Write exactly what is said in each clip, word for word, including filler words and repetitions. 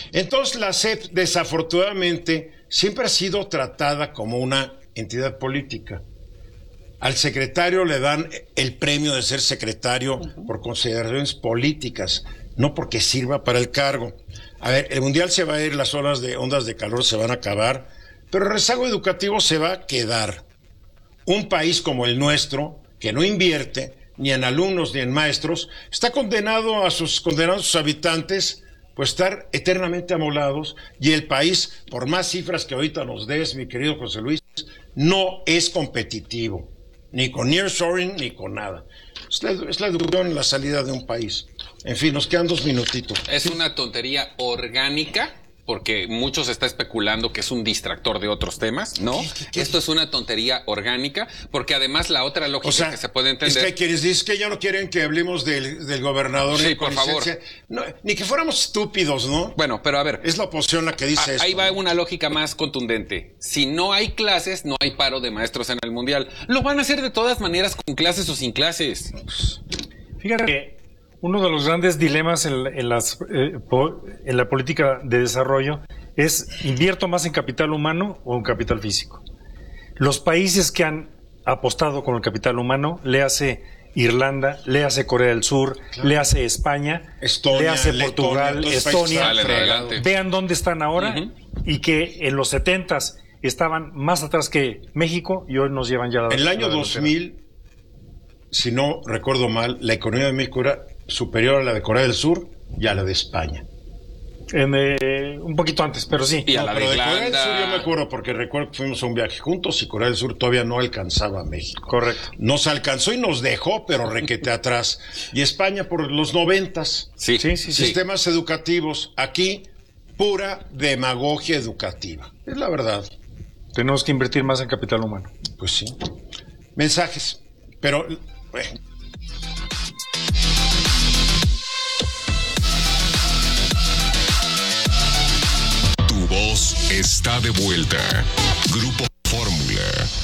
Entonces la S E P, desafortunadamente, siempre ha sido tratada como una entidad política. Al secretario le dan el premio de ser secretario por consideraciones políticas, no porque sirva para el cargo. A ver, el mundial se va a ir, las olas de ondas de calor se van a acabar, pero el rezago educativo se va a quedar. Un país como el nuestro, que no invierte ni en alumnos ni en maestros, está condenado a sus, condenado a sus habitantes pues estar eternamente amolados, y el país, por más cifras que ahorita nos des, mi querido José Luis, no es competitivo, ni con nearshoring ni con nada. Es la, es la educación en la salida de un país. En fin, nos quedan dos minutitos. Es una tontería orgánica, porque muchos está especulando que es un distractor de otros temas, ¿no? ¿Qué, qué, qué? Esto es una tontería orgánica, porque además la otra lógica, o sea, que se puede entender... Es que hay quienes dicen que ya no quieren que hablemos del, del gobernador. Sí, por favor. No, ni que fuéramos estúpidos, ¿no? Bueno, pero a ver... Es la oposición la que dice eso. Ahí va una lógica más contundente. Si no hay clases, no hay paro de maestros en el Mundial. Lo van a hacer de todas maneras, con clases o sin clases. Fíjate que uno de los grandes dilemas en, en, las, eh, po, en la política de desarrollo es: ¿invierto más en capital humano o en capital físico? Los países que han apostado con el capital humano, le hace Irlanda, le hace Corea del Sur, claro, le hace España, Estonia, le hace Portugal, Letonia, Estonia, Estonia, vean dónde están ahora, uh-huh, y que en los setentas estaban más atrás que México y hoy nos llevan ya la... En el año dos mil, si no recuerdo mal, la economía de México era superior a la de Corea del Sur y a la de España. En, eh, un poquito antes, pero sí. Y a no, la pero de, de Corea del Irlanda... Sur yo me acuerdo, porque recuerdo que fuimos a un viaje juntos y Corea del Sur todavía no alcanzaba a México. Correcto. Nos alcanzó y nos dejó, pero requete atrás. Y España por los noventas. Sí, sí, sí. Sistemas sí. educativos. Aquí, pura demagogia educativa. Es la verdad. Tenemos que invertir más en capital humano. Pues sí. Mensajes. Pero... Bueno. Voz está de vuelta. Grupo Fórmula.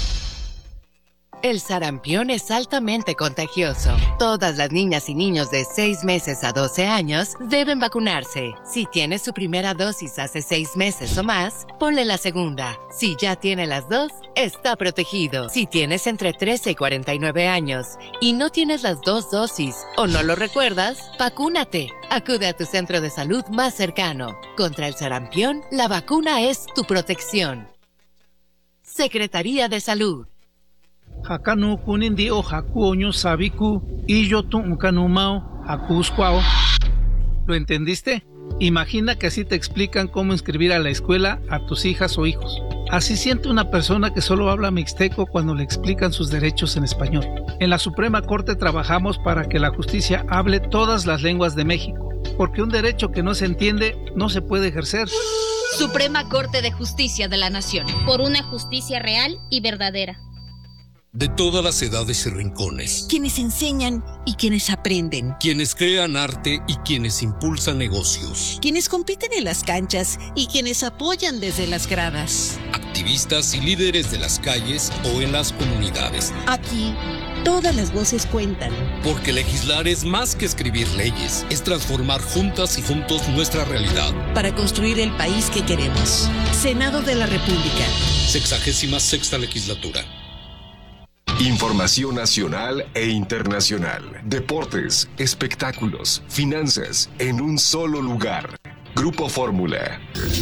El sarampión es altamente contagioso. Todas las niñas y niños de seis meses a doce años deben vacunarse. Si tiene su primera dosis hace seis meses o más, ponle la segunda. Si ya tiene las dos, está protegido. Si tienes entre trece y cuarenta y nueve años y no tienes las dos dosis o no lo recuerdas, vacúnate. Acude a tu centro de salud más cercano. Contra el sarampión, la vacuna es tu protección. Secretaría de Salud. Hakanu kunindi o hakuoño sabiku y yo tu ukanumao hakusquao. ¿Lo entendiste? Imagina que así te explican cómo inscribir a la escuela a tus hijas o hijos. Así siente una persona que solo habla mixteco cuando le explican sus derechos en español. En la Suprema Corte trabajamos para que la justicia hable todas las lenguas de México, porque un derecho que no se entiende no se puede ejercer. Suprema Corte de Justicia de la Nación. Por una justicia real y verdadera. De todas las edades y rincones. Quienes enseñan y quienes aprenden. Quienes crean arte y quienes impulsan negocios. Quienes compiten en las canchas y quienes apoyan desde las gradas. Activistas y líderes de las calles o en las comunidades. Aquí, todas las voces cuentan. Porque legislar es más que escribir leyes. Es transformar juntas y juntos nuestra realidad. Para construir el país que queremos. Senado de la República. Sexagésima sexta legislatura. Información nacional e internacional. Deportes, espectáculos, finanzas, en un solo lugar. Grupo Fórmula.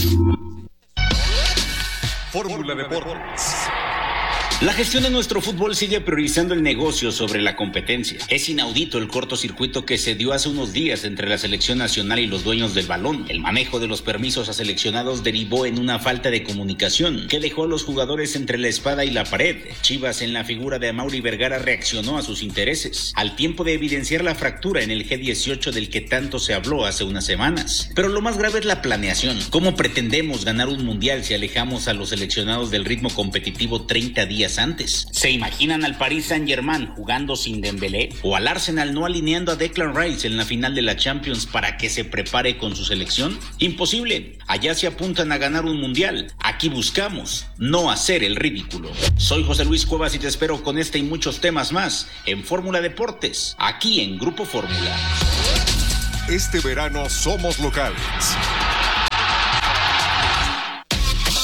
Fórmula Deportes. La gestión de nuestro fútbol sigue priorizando el negocio sobre la competencia. Es inaudito el cortocircuito que se dio hace unos días entre la selección nacional y los dueños del balón. El manejo de los permisos a seleccionados derivó en una falta de comunicación que dejó a los jugadores entre la espada y la pared. Chivas, en la figura de Amaury Vergara, reaccionó a sus intereses, al tiempo de evidenciar la fractura en el G dieciocho del que tanto se habló hace unas semanas. Pero lo más grave es la planeación. ¿Cómo pretendemos ganar un mundial si alejamos a los seleccionados del ritmo competitivo treinta días antes? ¿Se imaginan al Paris Saint-Germain jugando sin Dembélé? ¿O al Arsenal no alineando a Declan Rice en la final de la Champions para que se prepare con su selección? Imposible. Allá se apuntan a ganar un mundial. Aquí buscamos no hacer el ridículo. Soy José Luis Cuevas y te espero con este y muchos temas más en Fórmula Deportes, aquí en Grupo Fórmula. Este verano somos locales.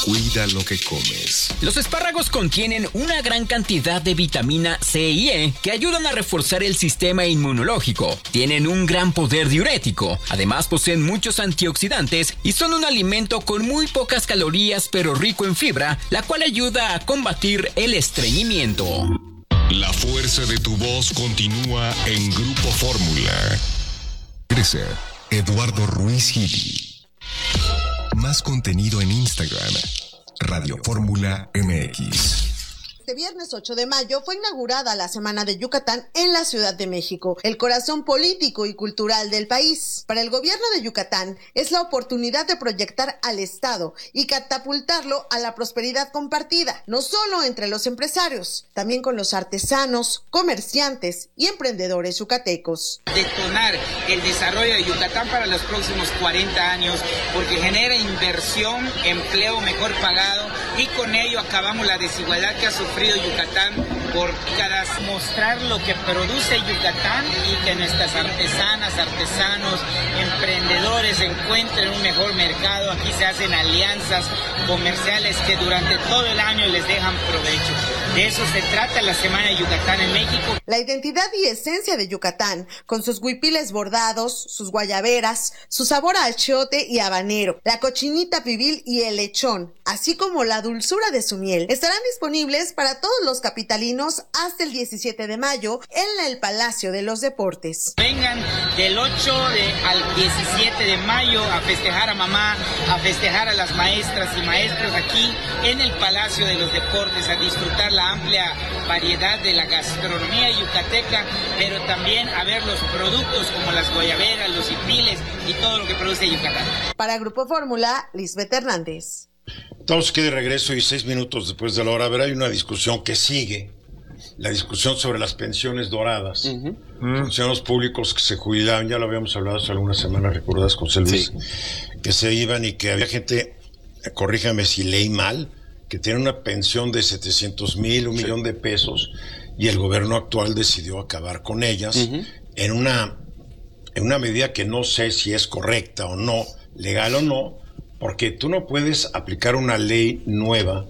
Cuida lo que comes. Los espárragos contienen una gran cantidad de vitamina C y E que ayudan a reforzar el sistema inmunológico. Tienen un gran poder diurético. Además, poseen muchos antioxidantes y son un alimento con muy pocas calorías pero rico en fibra, la cual ayuda a combatir el estreñimiento. La fuerza de tu voz continúa en Grupo Fórmula. Crece Eduardo Ruiz Gili. Más contenido en Instagram. Radio Fórmula M X. Este viernes ocho de mayo fue inaugurada la Semana de Yucatán en la Ciudad de México, el corazón político y cultural del país. Para el gobierno de Yucatán es la oportunidad de proyectar al Estado y catapultarlo a la prosperidad compartida, no solo entre los empresarios, también con los artesanos, comerciantes y emprendedores yucatecos. Detonar el desarrollo de Yucatán para los próximos cuarenta años, porque genera inversión, empleo mejor pagado y con ello acabamos la desigualdad que ha sufrido Yucatán por décadas. Mostrar lo que produce Yucatán y que nuestras artesanas, artesanos, emprendedores encuentren un mejor mercado. Aquí se hacen alianzas comerciales que durante todo el año les dejan provecho. De eso se trata la Semana de Yucatán en México. La identidad y esencia de Yucatán, con sus huipiles bordados, sus guayaberas, su sabor a achiote y habanero, la cochinita pibil y el lechón, así como la dulzura de su miel, estarán disponibles para todos los capitalinos hasta el diecisiete de mayo en el Palacio de los Deportes. Vengan del ocho de, al diecisiete de mayo a festejar a mamá, a festejar a las maestras y maestros aquí en el Palacio de los Deportes, a disfrutar la amplia variedad de la gastronomía yucateca, pero también a ver los productos como las guayaberas, los hipiles y todo lo que produce Yucatán. Para Grupo Fórmula, Lisbeth Hernández. Estamos aquí de regreso y seis minutos después de la hora. A ver, hay una discusión que sigue. La discusión sobre las pensiones doradas. Uh-huh. Funcionarios públicos que se jubilaban, ya lo habíamos hablado hace algunas semanas, ¿recuerdas, José Luis? Sí. Que se iban y que había gente, corríjame si leí mal, que tiene una pensión de setecientos mil, un sí. millón de pesos, y el gobierno actual decidió acabar con ellas uh-huh. en una, en una medida que no sé si es correcta o no, legal o no, porque tú no puedes aplicar una ley nueva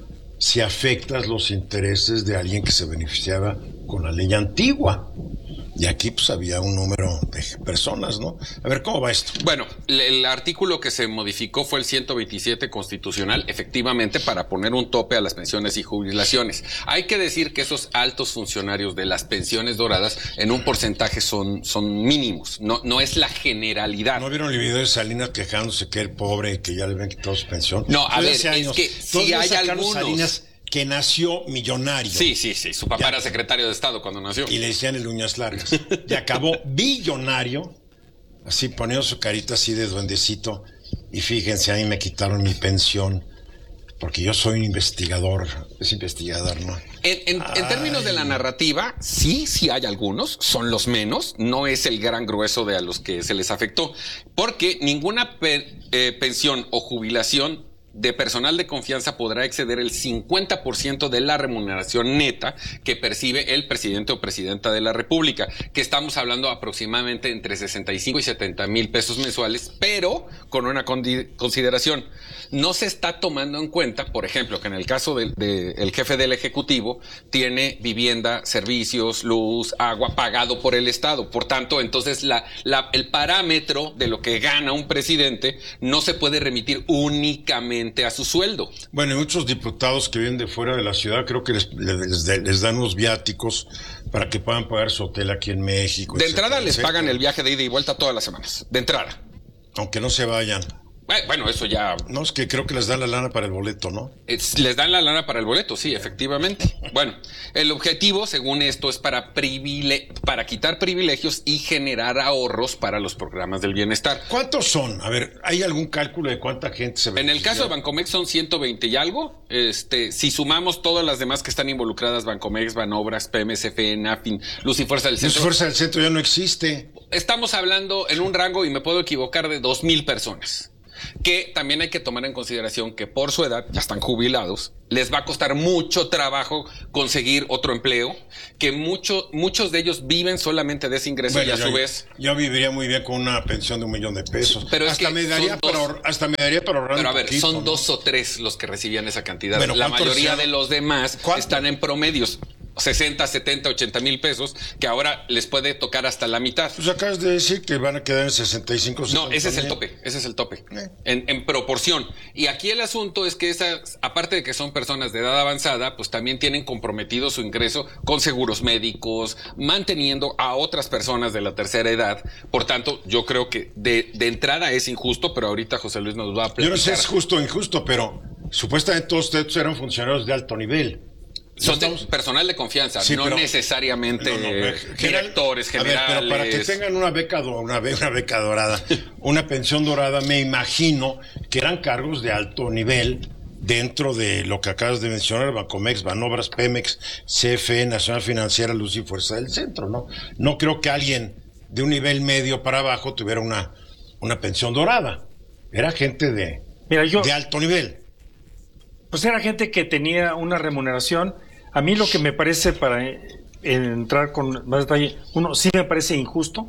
si afectas los intereses de alguien que se beneficiaba con la ley antigua. Y aquí pues había un número de personas, ¿no? A ver, ¿cómo va esto? Bueno, el artículo que se modificó fue el ciento veintisiete constitucional, efectivamente, para poner un tope a las pensiones y jubilaciones. Hay que decir que esos altos funcionarios de las pensiones doradas en un porcentaje son, son mínimos, no, no es la generalidad. ¿No vieron el video de Salinas quejándose que el pobre, que ya le habían quitado su pensión? No, a ver, es que si hay algunos... Salinas, que nació millonario. Sí, sí, sí. Su papá ya, era secretario de Estado cuando nació. Y le decían el uñas largas. Y acabó billonario, así poniendo su carita así de duendecito. Y fíjense, a mí me quitaron mi pensión, porque yo soy un investigador. Es investigador, ¿no? En, en, en términos de la narrativa, sí, sí hay algunos, son los menos, no es el gran grueso de a los que se les afectó, porque ninguna pe, eh, pensión o jubilación de personal de confianza podrá exceder el cincuenta por ciento de la remuneración neta que percibe el presidente o presidenta de la República, que estamos hablando aproximadamente entre sesenta y cinco y setenta mil pesos mensuales, pero con una consideración. No se está tomando en cuenta, por ejemplo, que en el caso del de, el jefe del Ejecutivo tiene vivienda, servicios, luz, agua pagado por el Estado. Por tanto, entonces la, la, el parámetro de lo que gana un presidente no se puede remitir únicamente a su sueldo. Bueno, y muchos diputados que vienen de fuera de la ciudad creo que les, les, les dan unos viáticos para que puedan pagar su hotel aquí en México. De entrada les pagan el viaje de ida y vuelta todas las semanas. De entrada. Aunque no se vayan. Bueno, eso ya... No, es que creo que les dan la lana para el boleto, ¿no? Es, les dan la lana para el boleto, sí, efectivamente. Bueno, el objetivo, según esto, es para privile para quitar privilegios y generar ahorros para los programas del bienestar. ¿Cuántos son? A ver, ¿hay algún cálculo de cuánta gente se beneficia? En el caso de Bancomex son ciento veinte y algo. Este, si sumamos todas las demás que están involucradas, Bancomex, Banobras, P M S F, NAFIN, Luz y Fuerza del Centro. Luz y Fuerza del Centro ya no existe. Estamos hablando en un rango, y me puedo equivocar, de dos mil personas. que también hay que tomar en consideración que por su edad ya están jubilados, les va a costar mucho trabajo conseguir otro empleo, que mucho, muchos de ellos viven solamente de ese ingreso bueno, y a yo, su vez... Yo viviría muy bien con una pensión de un millón de pesos. Pero hasta, es me daría dos, para, hasta me daría para ahorrar Pero a un ver, poquito, son ¿no? dos o tres los que recibían esa cantidad. Bueno, la mayoría sea? de los demás ¿Cuánto? están en promedios. sesenta, setenta, ochenta mil pesos, que ahora les puede tocar hasta la mitad. Pues acabas de decir que van a quedar en sesenta y cinco. No, ese es el tope, ese es el tope, eh. en, en proporción. Y aquí el asunto es que esas, aparte de que son personas de edad avanzada, pues también tienen comprometido su ingreso con seguros médicos, manteniendo a otras personas de la tercera edad. Por tanto, yo creo que de, de entrada es injusto, pero ahorita José Luis nos va a platicar. Yo no sé si es justo o injusto, pero supuestamente todos ustedes eran funcionarios de alto nivel. Son de personal de confianza, sí, no pero, necesariamente no, no, eh, general, directores generales. A ver, pero para que tengan una beca, una, una beca dorada, una pensión dorada, me imagino que eran cargos de alto nivel dentro de lo que acabas de mencionar, Bancomex, Banobras, Pemex, C F E, Nacional Financiera, Luz y Fuerza del Centro, ¿no? No creo que alguien de un nivel medio para abajo tuviera una, una pensión dorada. Era gente de, Mira, yo, de alto nivel. Pues era gente que tenía una remuneración. A mí lo que me parece, para entrar con más detalle, uno, sí me parece injusto,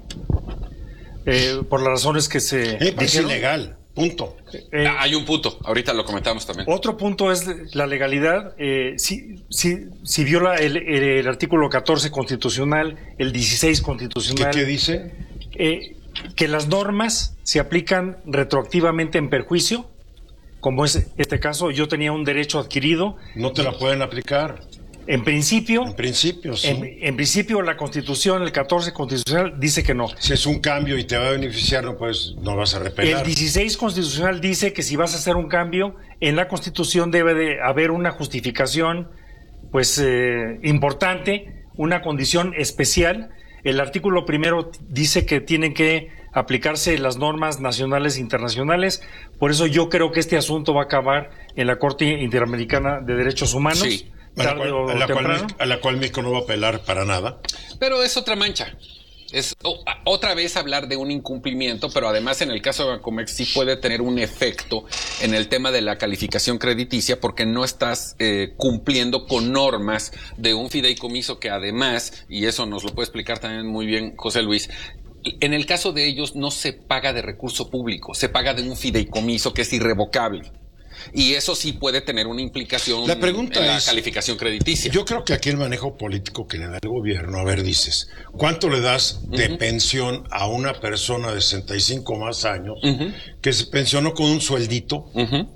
eh, por las razones que se Me parece ilegal, punto. Eh, ah, hay un punto, ahorita lo comentamos también. Otro punto es la legalidad. Eh, si, si, si viola el, el, el artículo catorce constitucional, el dieciséis constitucional. ¿Qué, qué dice? Eh, que las normas se aplican retroactivamente en perjuicio, como es este caso. Yo tenía un derecho adquirido. No te la pueden aplicar. En principio, en principio, sí. En, en principio, la Constitución, el catorce constitucional, dice que no. Si es un cambio y te va a beneficiar, no puedes, no vas a repelar. El dieciséis constitucional dice que si vas a hacer un cambio, en la Constitución debe de haber una justificación, pues, eh, importante, una condición especial. El artículo primero dice que tienen que aplicarse las normas nacionales e internacionales. Por eso yo creo que este asunto va a acabar en la Corte Interamericana de Derechos Humanos. Sí. A la, cual, a, la cual, a la cual México no va a apelar para nada. Pero es otra mancha. Es oh, otra vez hablar de un incumplimiento, pero además en el caso de Bancomex sí puede tener un efecto en el tema de la calificación crediticia, porque no estás eh, cumpliendo con normas de un fideicomiso que además, y eso nos lo puede explicar también muy bien José Luis, en el caso de ellos no se paga de recurso público, se paga de un fideicomiso que es irrevocable. Y eso sí puede tener una implicación la pregunta en la es, calificación crediticia. Yo creo que aquí el manejo político que le da el gobierno, a ver, dices, ¿cuánto le das de uh-huh. pensión a una persona de sesenta y cinco más años uh-huh. que se pensionó con un sueldito? Uh-huh.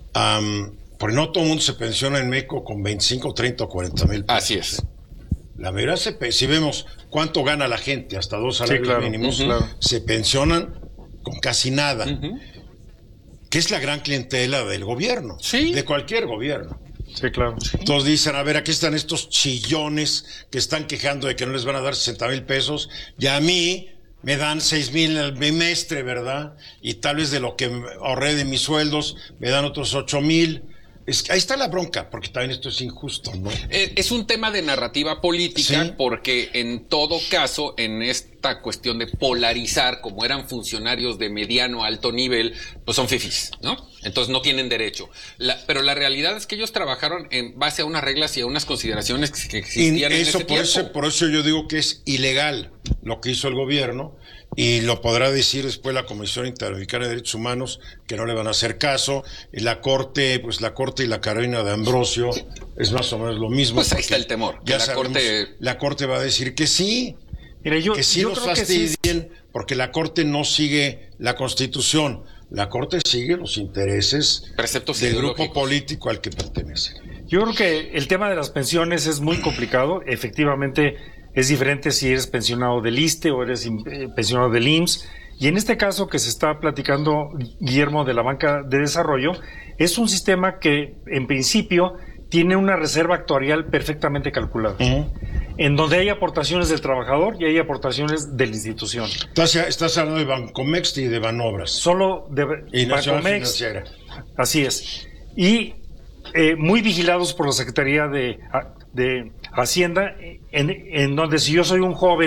Um, porque no todo el mundo se pensiona en México con veinticinco, treinta o cuarenta mil pesos. Así es. La mayoría, se, si vemos cuánto gana la gente, hasta dos salarios sí, claro. mínimos, uh-huh. claro. se pensionan con casi nada. Uh-huh. Que es la gran clientela del gobierno, sí. de cualquier gobierno. Sí, claro. Sí. Todos dicen, a ver, aquí están estos chillones que están quejando de que no les van a dar sesenta mil pesos, y a mí me dan seis mil al bimestre, ¿verdad? Y tal vez de lo que ahorré de mis sueldos, me dan otros ocho mil. Es, ahí está la bronca, porque también esto es injusto, ¿no? Es un tema de narrativa política, ¿sí? Porque en todo caso, en esta cuestión de polarizar, como eran funcionarios de mediano a alto nivel, pues son fifís, ¿no? Entonces no tienen derecho. La, pero la realidad es que ellos trabajaron en base a unas reglas y a unas consideraciones que existían en eso, ese por tiempo. Eso, por eso yo digo que es ilegal lo que hizo el gobierno. Y lo podrá decir después la Comisión Interamericana de Derechos Humanos, que no le van a hacer caso. Y la Corte, pues la Corte y la Carolina de Ambrosio es más o menos lo mismo. Pues ahí está el temor. Ya la sabemos, Corte... la Corte va a decir que sí, Mira, yo, que sí yo nos creo fastidien, que sí. porque la Corte no sigue la Constitución. La Corte sigue los intereses Preceptos del grupo político al que pertenece. Yo creo que el tema de las pensiones es muy complicado. Efectivamente, es diferente si eres pensionado del ISSSTE o eres pensionado del I M S S. Y en este caso que se está platicando, Guillermo, de la banca de desarrollo, es un sistema que en principio tiene una reserva actuarial perfectamente calculada, uh-huh. en donde hay aportaciones del trabajador y hay aportaciones de la institución. Estás, estás hablando de Bancomex y de Banobras. Solo de y Bancomex. Así es. Y eh, muy vigilados por la Secretaría de, de Hacienda, en, en donde si yo soy un joven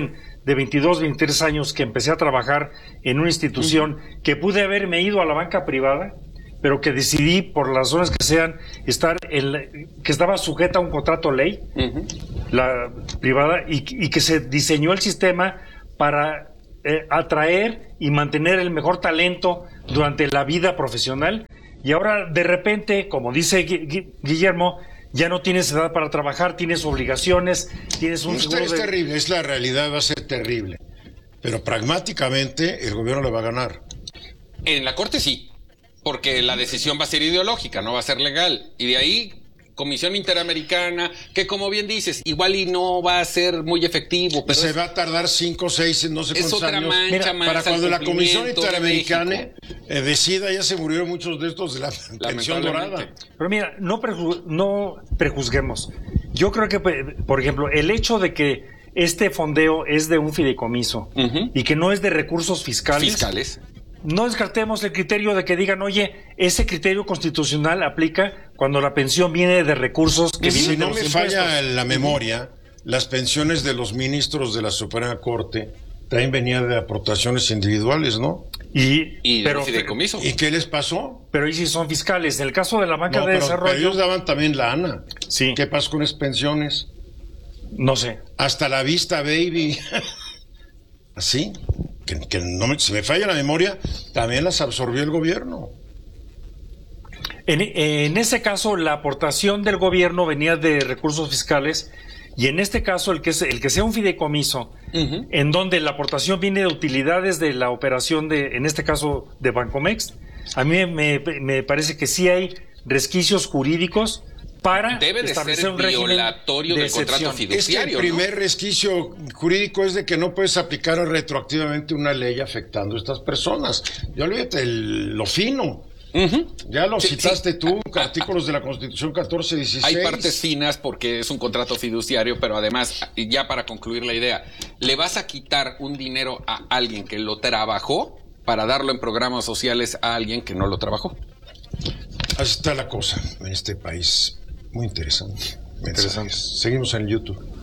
de veintidós, veintitrés años que empecé a trabajar en una institución uh-huh. que pude haberme ido a la banca privada, pero que decidí, por las razones que sean, estar en la, que estaba sujeta a un contrato ley, uh-huh. la privada, y, y que se diseñó el sistema para eh, atraer y mantener el mejor talento durante la vida profesional. Y ahora, de repente, como dice Gu- Guillermo, ya no tienes edad para trabajar, tienes obligaciones, tienes un Esto seguro es de... terrible, es la realidad, va a ser terrible. Pero pragmáticamente el gobierno le va a ganar. En la Corte sí, porque la decisión va a ser ideológica, no va a ser legal. Y de ahí, Comisión Interamericana, que como bien dices, igual y no va a ser muy efectivo. Pero se es, va a tardar cinco, seis, no sé cuántos es otra años. mancha más para cuando la Comisión Interamericana eh, decida, ya se murieron muchos de estos de la pensión dorada. Pero mira, no, preju- no prejuzguemos. Yo creo que, por ejemplo, el hecho de que este fondeo es de un fideicomiso uh-huh. y que no es de recursos fiscales. Fiscales. No descartemos el criterio de que digan, oye, ese criterio constitucional aplica cuando la pensión viene de recursos que si vienen no de los me impuestos. falla la memoria, las pensiones de los ministros de la Suprema Corte también venían de aportaciones individuales, ¿no? Y, y pero, fideicomiso. ¿Y qué les pasó? Pero ahí sí son fiscales. En el caso de la banca no, de pero, desarrollo... Pero ellos daban también lana. Sí. ¿Qué pasó con esas pensiones? No sé. Hasta la vista, baby. Así. Que, que no me, si me falla la memoria, también las absorbió el gobierno. En, en ese caso, la aportación del gobierno venía de recursos fiscales, y en este caso, el que, es, el que sea un fideicomiso, uh-huh. en donde la aportación viene de utilidades de la operación de, en este caso, de Bancomext, a mí me, me parece que sí hay resquicios jurídicos para Debe de establecer ser un régimen violatorio de del contrato fiduciario. Es que el primer ¿no? resquicio jurídico es de que no puedes aplicar retroactivamente una ley afectando a estas personas. Ya olvídate el, lo fino. Uh-huh. Ya lo sí, citaste sí. tú, ah, artículos ah, de la Constitución catorce dieciséis. Hay partes finas porque es un contrato fiduciario, pero además, ya para concluir la idea, ¿le vas a quitar un dinero a alguien que lo trabajó para darlo en programas sociales a alguien que no lo trabajó? Así está la cosa en este país. Muy interesante. Interesante. Seguimos en YouTube.